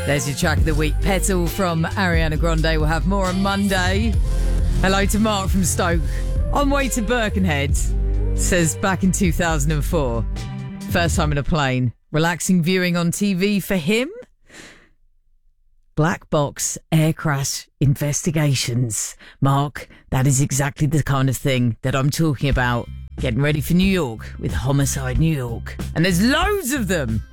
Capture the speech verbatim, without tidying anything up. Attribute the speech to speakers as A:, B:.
A: There's your track of the week. Petal from Ariana Grande. We'll have more on Monday. Hello to Mark from Stoke. On way to Birkenhead. Says back in two thousand four. First time in a plane. Relaxing viewing on T V for him. Black box air crash investigations. Mark, that is exactly the kind of thing that I'm talking about. Getting ready for New York with Homicide New York. And there's loads of them.